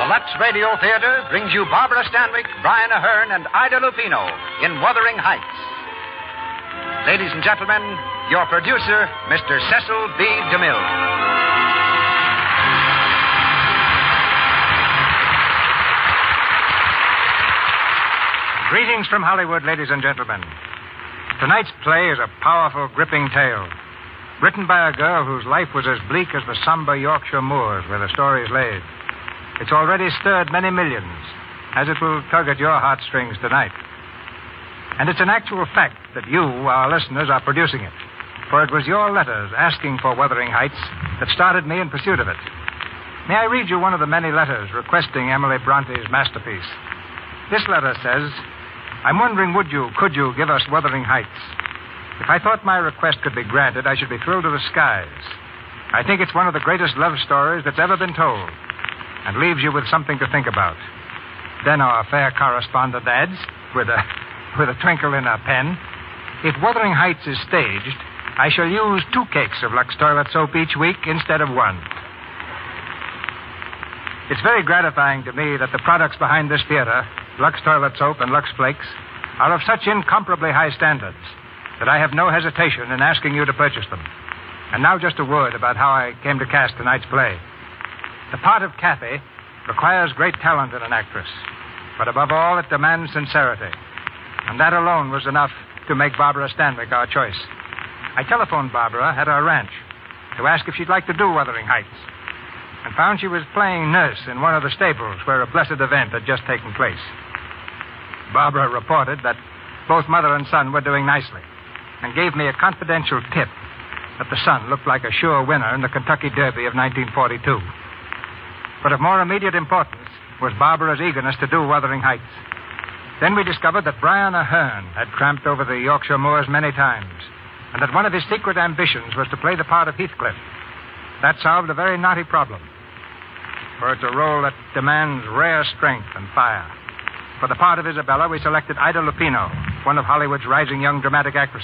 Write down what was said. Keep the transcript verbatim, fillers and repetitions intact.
The Lux Radio Theater brings you Barbara Stanwyck, Brian Ahern, and Ida Lupino in Wuthering Heights. Ladies and gentlemen, your producer, Mister Cecil B. DeMille. Greetings from Hollywood, ladies and gentlemen. Tonight's play is a powerful, gripping tale, written by a girl whose life was as bleak as the somber Yorkshire moors where the story is laid. It's already stirred many millions, as it will tug at your heartstrings tonight. And it's an actual fact that you, our listeners, are producing it. For it was your letters asking for Wuthering Heights that started me in pursuit of it. May I read you one of the many letters requesting Emily Bronte's masterpiece? This letter says, I'm wondering, would you, could you give us Wuthering Heights? If I thought my request could be granted, I should be thrilled to the skies. I think it's one of the greatest love stories that's ever been told, and leaves you with something to think about. Then our fair correspondent adds, with a, with a twinkle in her pen, if Wuthering Heights is staged, I shall use two cakes of Lux toilet soap each week instead of one. It's very gratifying to me that the products behind this theater, Lux toilet soap and Lux Flakes, are of such incomparably high standards that I have no hesitation in asking you to purchase them. And now just a word about how I came to cast tonight's play. The part of Kathy requires great talent in an actress, but above all, it demands sincerity. And that alone was enough to make Barbara Stanwyck our choice. I telephoned Barbara at her ranch to ask if she'd like to do Wuthering Heights, and found she was playing nurse in one of the stables where a blessed event had just taken place. Barbara reported that both mother and son were doing nicely, and gave me a confidential tip that the son looked like a sure winner in the Kentucky Derby of nineteen forty-two. But of more immediate importance was Barbara's eagerness to do Wuthering Heights. Then we discovered that Brian Ahern had tramped over the Yorkshire moors many times, and that one of his secret ambitions was to play the part of Heathcliff. That solved a very knotty problem, for it's a role that demands rare strength and fire. For the part of Isabella, we selected Ida Lupino, one of Hollywood's rising young dramatic actresses.